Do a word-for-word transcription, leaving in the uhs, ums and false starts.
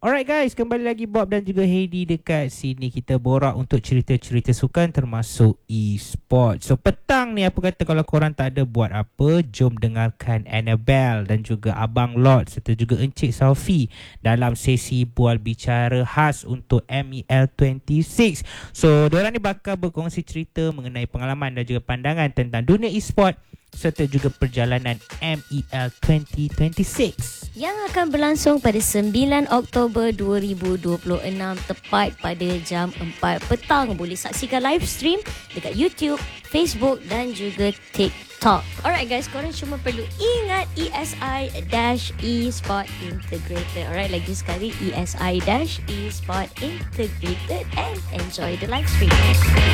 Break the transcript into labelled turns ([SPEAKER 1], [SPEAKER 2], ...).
[SPEAKER 1] Alright guys, kembali lagi Bob dan juga Heidi dekat sini. Kita borak untuk cerita-cerita sukan termasuk e-sport. So petang ni apa kata kalau korang tak ada buat apa, jom dengarkan Annabelle dan juga Abang Lord serta juga Encik Sophie dalam sesi bual bicara khas untuk M E L dua puluh enam. So diorang ni bakal berkongsi cerita mengenai pengalaman dan juga pandangan tentang dunia e-sport serta juga perjalanan M E L dua ribu dua puluh enam
[SPEAKER 2] yang akan berlangsung pada sembilan Oktober dua ribu dua puluh enam tepat pada jam empat petang. Boleh saksikan live stream dekat YouTube, Facebook dan juga TikTok. Alright guys, korang cuma perlu ingat E S I-eSport Integrated. Alright, lagi sekali E S I-eSport Integrated and enjoy the live stream.